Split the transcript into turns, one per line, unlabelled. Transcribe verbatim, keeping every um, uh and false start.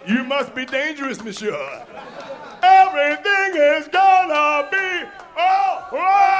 You must be dangerous, monsieur. Everything is gonna be all right.